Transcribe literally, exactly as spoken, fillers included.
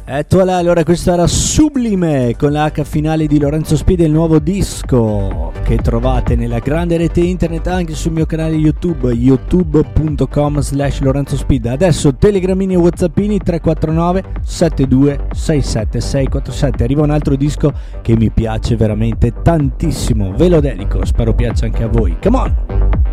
Ecco là, allora questo era Sublime con la H finale di Lorenzo Speed, il nuovo disco che trovate nella grande rete internet anche sul mio canale YouTube, youtube punto com slash Lorenzo Speed. Adesso telegramini e whatsappini tre quattro nove sette due sei sette sei quattro sette. Arriva un altro disco che mi piace veramente tantissimo, ve lo dedico, spero piaccia anche a voi. Come on!